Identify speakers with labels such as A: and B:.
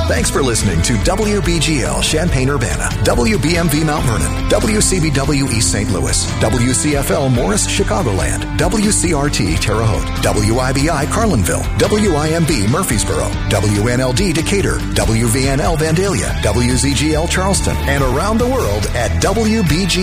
A: Thanks for listening to WBGL Champaign-Urbana, WBMV Mount Vernon, WCBW East St. Louis, WCFL Morris Chicagoland, WCRT Terre Haute, WIBI Carlinville, WIMB Murfreesboro, WNLD Decatur, WVNL Vandalia, WZGL Charleston, and around the world at WBGL.